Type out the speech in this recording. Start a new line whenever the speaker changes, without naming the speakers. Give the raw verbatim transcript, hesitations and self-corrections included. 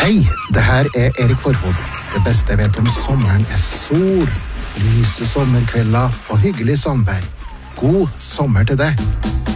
Hei, det her er Erik Forfod. Det beste jeg vet om sommeren er sol, lyse sommerkvelder og hyggelig samvær. God sommer til deg.